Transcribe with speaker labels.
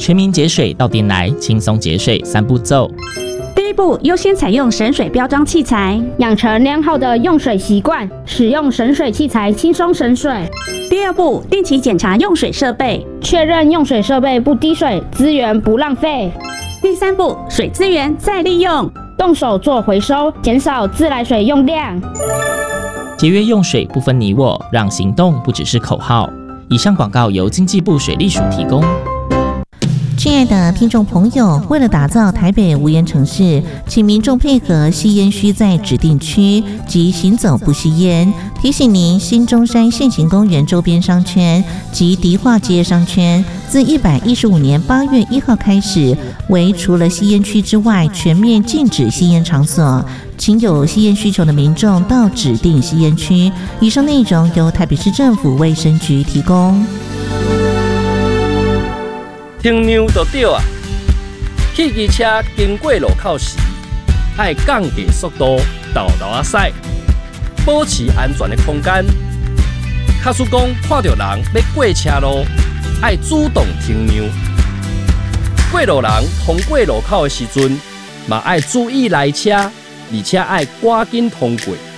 Speaker 1: 全民节水到店来，轻松节水3步骤。
Speaker 2: 第一步，优先采用省水标章器材，
Speaker 3: 养成良好的用水习惯，使用省水器材轻松省水。
Speaker 2: 第二步，定期检查用水设备，
Speaker 3: 确认用水设备不滴水，资源不浪费。
Speaker 2: 第三步，水资源再利用，
Speaker 3: 动手做回收，减少自来水用量。
Speaker 1: 节约用水不分你我，让行动不只是口号。以上广告由经济部水利署提供。
Speaker 4: 亲爱的听众朋友，为了打造台北无烟城市，请民众配合吸烟需在指定区及行走不吸烟。提醒您，新中山现行公园周边商圈及迪化街商圈，自115年8月1号开始，为除了吸烟区之外，全面禁止吸烟场所。请有吸烟需求的民众到指定吸烟区。以上内容由台北市政府卫生局提供。
Speaker 5: 停牛就对啊！汽机车经过路口时，要降低速度，豆豆啊驶，保持安全的空间。假使讲看到人要过车路，要主动停牛。过路人通过路口的时阵，嘛要注意来车，而且要赶紧通过。